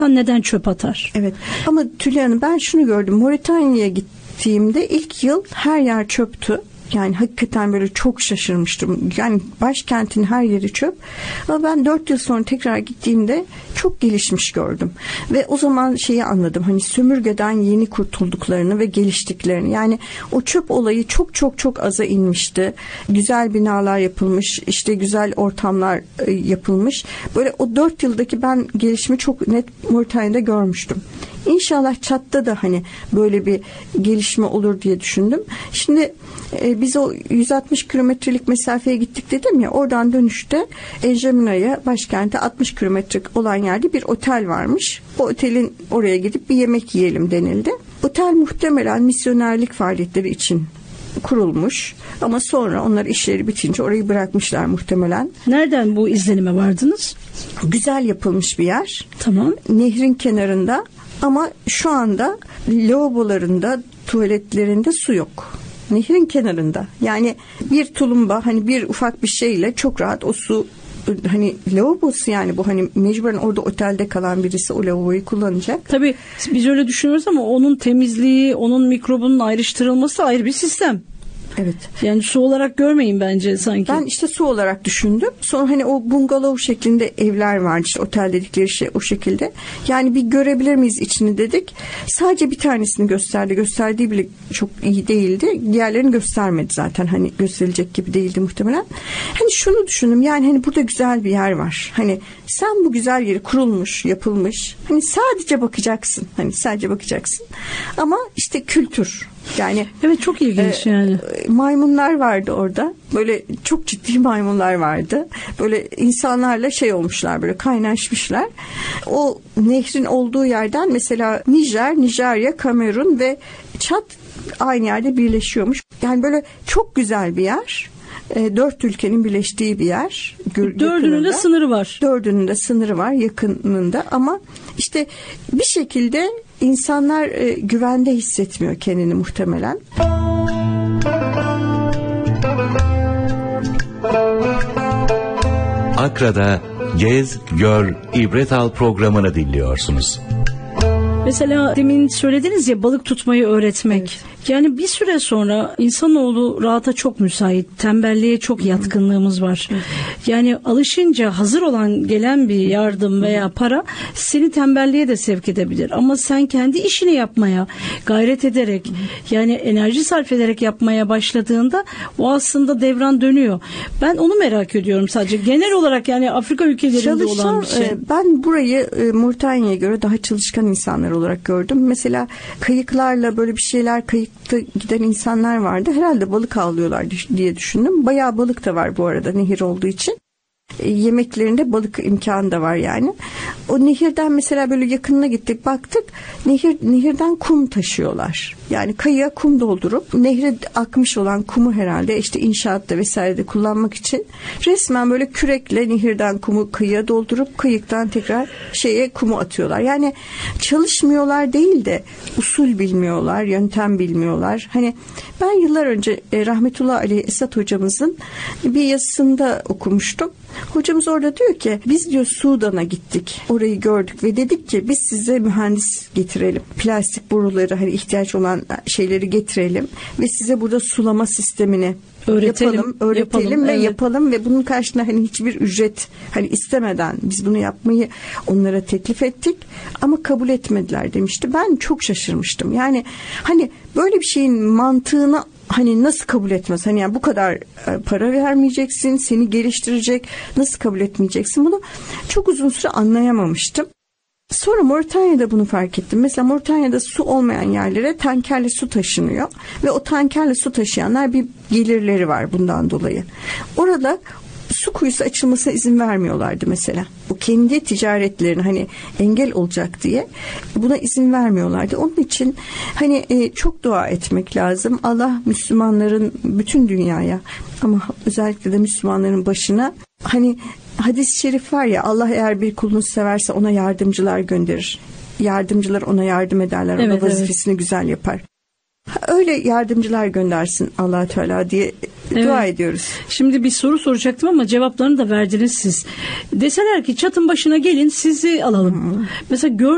neden çöp atar? Evet ama Tülay Hanım, ben şunu gördüm. Moritanya'ya gittiğimde ilk yıl her yer çöptü. Yani hakikaten böyle çok şaşırmıştım. Yani başkentin her yeri çöp. Ama ben 4 yıl sonra tekrar gittiğimde çok gelişmiş gördüm. Ve o zaman şeyi anladım. Hani sömürgeden yeni kurtulduklarını ve geliştiklerini. Yani o çöp olayı çok çok çok aza inmişti. Güzel binalar yapılmış. İşte güzel ortamlar yapılmış. Böyle o 4 yıldaki ben gelişimi çok net Moritanya'da görmüştüm. İnşallah Çat'ta da hani böyle bir gelişme olur diye düşündüm. Şimdi biz o 160 kilometrelik mesafeye gittik dedim ya, oradan dönüşte N'Djamena'ya, başkente 60 kilometre olan yerde bir otel varmış. O otelin oraya gidip bir yemek yiyelim denildi. Otel muhtemelen misyonerlik faaliyetleri için kurulmuş ama sonra onlar işleri bitince orayı bırakmışlar muhtemelen. Nereden bu izlenime vardınız? Güzel yapılmış bir yer. Tamam. Nehrin kenarında ama şu anda lavabolarında, tuvaletlerinde su yok. Nehrin kenarında. Yani bir tulumba, hani bir ufak bir şeyle çok rahat o su, hani lavabosu, yani bu hani mecburen orada otelde kalan birisi o lavaboyu kullanacak. Tabii biz öyle düşünüyoruz ama onun temizliği, onun mikrobunun ayrıştırılması ayrı bir sistem. Evet. Yani su olarak görmeyin bence sanki. Ben işte su olarak düşündüm. Sonra hani o bungalov şeklinde evler vardı, işte otel dedikleri şey o şekilde. Yani bir görebilir miyiz içini dedik. Sadece bir tanesini gösterdi. Gösterdiği bile çok iyi değildi. Diğerlerini göstermedi zaten. Hani gösterilecek gibi değildi muhtemelen. Hani şunu düşündüm. Yani hani burada güzel bir yer var. Hani sen bu güzel yeri kurulmuş, yapılmış. Hani sadece bakacaksın. Hani sadece bakacaksın. Ama işte kültür. Yani evet, çok ilginç yani. Maymunlar vardı orada. Böyle çok ciddi maymunlar vardı. Böyle insanlarla şey olmuşlar, böyle kaynaşmışlar. O nehrin olduğu yerden mesela Nijerya, Kamerun ve Çad aynı yerde birleşiyormuş. Yani böyle çok güzel bir yer. 4 ülkenin birleştiği bir yer. Dördünün de sınırı var. Dördünün de sınırı var yakınında ama işte bir şekilde insanlar güvende hissetmiyor kendini muhtemelen. Akra'da Gez, Gör, İbret Al programını dinliyorsunuz. Mesela demin söylediniz ya, balık tutmayı öğretmek. Evet. Yani bir süre sonra insanoğlu rahata çok müsait, tembelliğe çok yatkınlığımız var. Evet. Yani alışınca hazır olan gelen bir yardım veya para seni tembelliğe de sevk edebilir. Ama sen kendi işini yapmaya gayret ederek, yani enerji sarf ederek yapmaya başladığında o aslında devran dönüyor. Ben onu merak ediyorum sadece. Genel olarak yani Afrika ülkelerinde olan bir şey. Ben burayı Moritanya'ya göre daha çalışkan insanlar olarak gördüm. Mesela kayıklarla böyle bir şeyler, kayıkta giden insanlar vardı. Herhalde balık avlıyorlar diye düşündüm. Bayağı balık da var bu arada, nehir olduğu için. Yemeklerinde balık imkanı da var yani. O nehirden mesela böyle yakınına gittik, baktık. Nehirden kum taşıyorlar. Yani kayığa kum doldurup nehre akmış olan kumu herhalde işte inşaatta vesairede kullanmak için resmen böyle kürekle nehirden kumu kayığa doldurup kayıktan tekrar kumu atıyorlar. Yani çalışmıyorlar değil de usul bilmiyorlar, yöntem bilmiyorlar. Hani ben yıllar önce rahmetullahi aleyh Esat hocamızın bir yazısında okumuştum. Hocamız orada diyor ki, biz diyor Sudan'a gittik. Orayı gördük ve dedik ki biz size mühendis getirelim. Plastik boruları, hani ihtiyaç olan şeyleri getirelim ve size burada sulama sistemini öğretelim ve yapalım ve bunun karşılığında hani hiçbir ücret hani istemeden biz bunu yapmayı onlara teklif ettik ama kabul etmediler demişti. Ben çok şaşırmıştım. Yani hani böyle bir şeyin mantığını hani nasıl kabul etmez? Hani yani bu kadar para vermeyeceksin, seni geliştirecek, nasıl kabul etmeyeceksin? Bunu çok uzun süre anlayamamıştım. Sonra Moritanya'da bunu fark ettim. Mesela Moritanya'da su olmayan yerlere tankerle su taşınıyor ve o tankerle su taşıyanlar bir gelirleri var bundan dolayı. Orada su kuyusu açılmasına izin vermiyorlardı mesela. Bu kendi ticaretlerine hani engel olacak diye buna izin vermiyorlardı. Onun için hani çok dua etmek lazım. Allah Müslümanların bütün dünyaya ama özellikle de Müslümanların başına, hani hadis-i şerif var ya, Allah eğer bir kulunu severse ona yardımcılar gönderir. Yardımcılar ona yardım ederler. Ona vazifesini güzel yapar. Öyle yardımcılar göndersin Allah Teala diye dua ediyoruz. Şimdi bir soru soracaktım ama cevaplarını da verdiniz siz. Deseler ki çatın başına gelin sizi alalım. Mesela